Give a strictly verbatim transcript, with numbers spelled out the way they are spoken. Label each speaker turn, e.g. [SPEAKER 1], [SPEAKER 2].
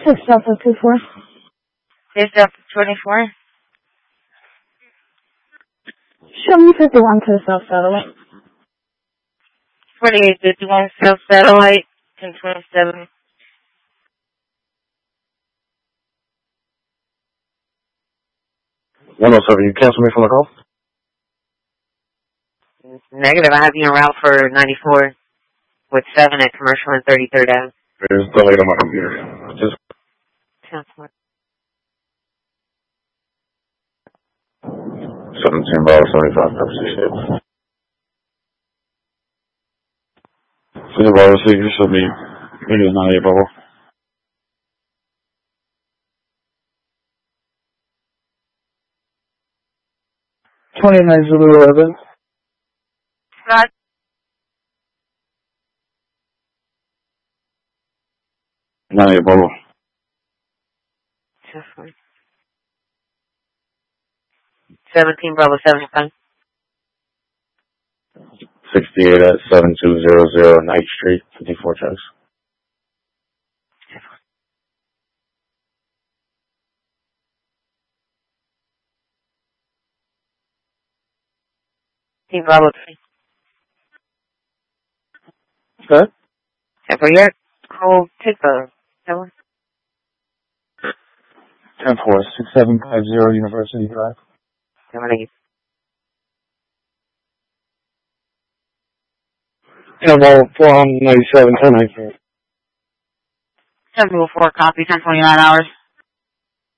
[SPEAKER 1] six Delta two four.
[SPEAKER 2] six Delta twenty-four.
[SPEAKER 1] Show me fifty-one to South Satellite.
[SPEAKER 2] twenty-eight fifty-one South Satellite, ten twenty-seven.
[SPEAKER 3] one oh seven, you cancel me from the call?
[SPEAKER 2] Negative, I have you en route for ninety-four with seven at Commercial and thirty-third Avenue.
[SPEAKER 3] There's delayed on my computer. Just seventeen dollars seventy-five cents. Fifty dollars, so you should be maybe it's not a bubble.
[SPEAKER 1] twenty-nine Zulu eleven.
[SPEAKER 2] Scott.
[SPEAKER 3] Not a bubble.
[SPEAKER 2] seventeen Bravo seventy-five.
[SPEAKER 3] sixty-eight at seven two zero zero Knight Street, fifty-four checks.
[SPEAKER 2] Team Bravo three.
[SPEAKER 3] Good.
[SPEAKER 2] And for your call, take the tower.
[SPEAKER 3] ten four, six seven five zero University Drive. Interval four ninety-seven, ten ninety-three.
[SPEAKER 2] seven four copy, ten twenty-nine hours.